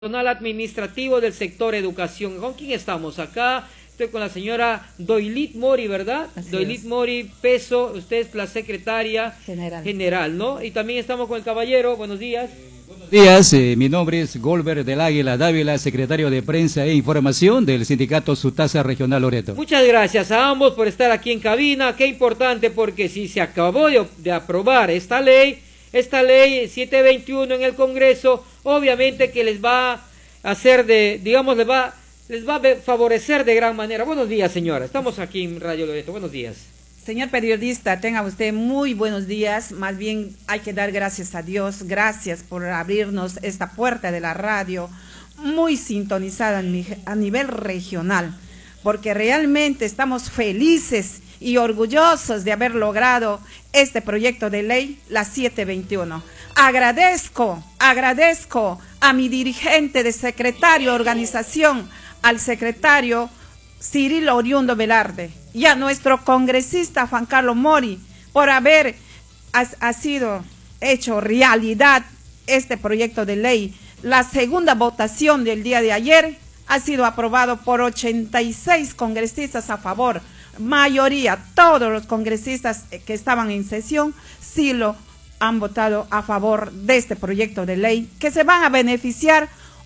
Personal administrativo del sector educación. ¿Con quién estamos acá? Estoy con la señora Doilit Mori, ¿verdad? Doilit Mori Peso, usted es la secretaria general, ¿no? Y también estamos con el caballero, buenos días. Buenos días, mi nombre es Golber del Águila Dávila, secretario de Prensa e Información del sindicato SUTASA Regional Loreto. Muchas gracias a ambos por estar aquí en cabina, qué importante porque si se acabó de aprobar esta ley 721 en el Congreso, obviamente que les va a hacer les va a favorecer de gran manera. Buenos días, señora, estamos aquí en Radio Loreto, buenos días. Señor periodista, tenga usted muy buenos días, más bien hay que dar gracias a Dios, gracias por abrirnos esta puerta de la radio, muy sintonizada a nivel regional, porque realmente estamos felices y orgullosos de haber logrado este proyecto de ley, la 721. Agradezco a mi dirigente de secretario de organización, al secretario Cirilo Oriundo Velarde, y a nuestro congresista Juan Carlos Mori, por haber sido hecho realidad este proyecto de ley. La segunda votación del día de ayer ha sido aprobado por 86 congresistas a favor, mayoría, todos los congresistas que estaban en sesión, sí lo han votado a favor de este proyecto de ley, que se van a beneficiar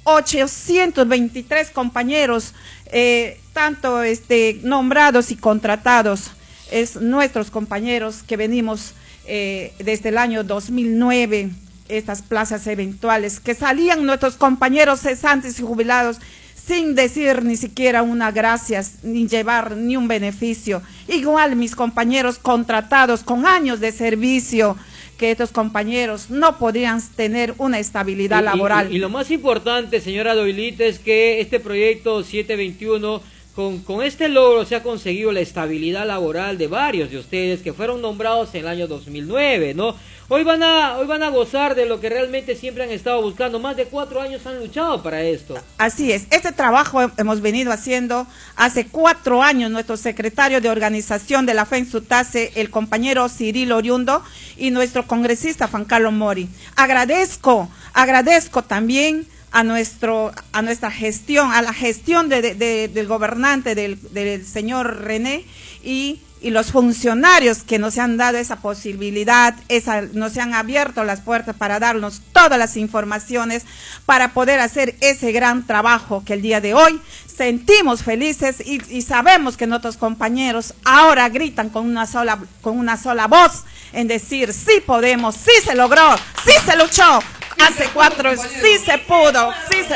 823 compañeros, tanto nombrados y contratados, es nuestros compañeros que venimos desde el año 2009, estas plazas eventuales, que salían nuestros compañeros cesantes y jubilados, sin decir ni siquiera una gracias, ni llevar ni un beneficio. Igual mis compañeros contratados con años de servicio, que estos compañeros no podrían tener una estabilidad laboral. Y lo más importante, señora Doilit, es que este proyecto 721, con este logro se ha conseguido la estabilidad laboral de varios de ustedes que fueron nombrados en el año 2009, ¿no? Hoy van a gozar de lo que realmente siempre han estado buscando. Más de 4 años han luchado para esto. Así es. Este trabajo hemos venido haciendo hace 4 años. Nuestro secretario de organización de la FEN SUTASE, el compañero Cirilo Oriundo, y nuestro congresista Juan Carlos Mori. Agradezco también a nuestra gestión, a la gestión del gobernante, del señor René, y los funcionarios que nos han dado esa posibilidad, nos han abierto las puertas para darnos todas las informaciones para poder hacer ese gran trabajo que el día de hoy sentimos felices y sabemos que nuestros compañeros ahora gritan con una sola voz en decir sí podemos, sí se logró, sí se luchó. Hace 4, sí se pudo.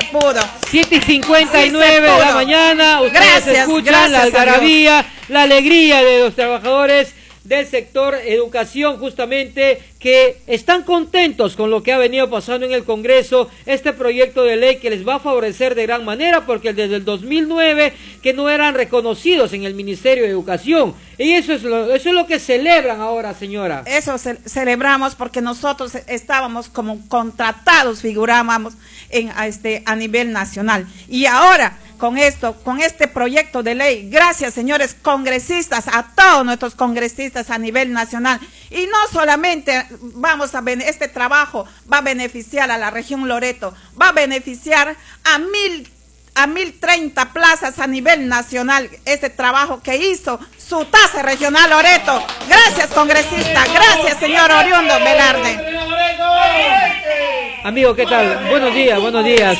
7:59 de la mañana, ustedes escuchan la algarabía, la alegría de los trabajadores del sector educación, justamente, que están contentos con lo que ha venido pasando en el Congreso, este proyecto de ley que les va a favorecer de gran manera, porque desde el 2009 que no eran reconocidos en el Ministerio de Educación, y eso es lo que celebran ahora, señora. Eso celebramos porque nosotros estábamos como contratados, figurábamos a nivel nacional, y ahora con este proyecto de ley, gracias señores congresistas, a todos nuestros congresistas a nivel nacional, y no solamente este trabajo va a beneficiar a la región Loreto, va a beneficiar a 1030 plazas a nivel nacional, este trabajo que hizo SUTASA Regional Loreto. Gracias congresista, gracias señor Oriundo Velarde. Amigo, ¿qué tal? Buenos días,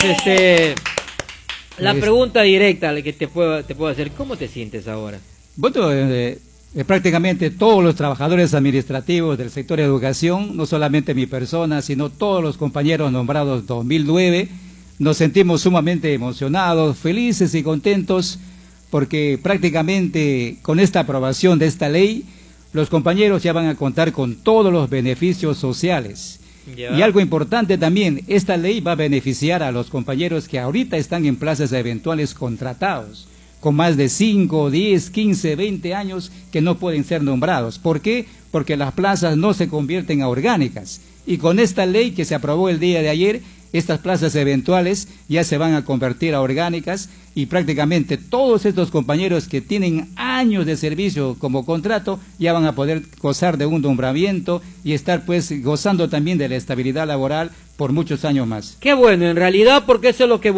La pregunta directa que te puedo hacer, ¿cómo te sientes ahora? Bueno, prácticamente todos los trabajadores administrativos del sector de educación, no solamente mi persona, sino todos los compañeros nombrados en 2009, nos sentimos sumamente emocionados, felices y contentos, porque prácticamente con esta aprobación de esta ley, los compañeros ya van a contar con todos los beneficios sociales. Ya. Y algo importante también, esta ley va a beneficiar a los compañeros que ahorita están en plazas eventuales contratados, con más de 5, 10, 15, 20 años que no pueden ser nombrados. ¿Por qué? Porque las plazas no se convierten a orgánicas. Y con esta ley que se aprobó el día de ayer, estas plazas eventuales ya se van a convertir a orgánicas, y prácticamente todos estos compañeros que tienen años de servicio como contrato, ya van a poder gozar de un nombramiento y estar pues gozando también de la estabilidad laboral por muchos años más. Qué bueno, en realidad, porque eso es lo que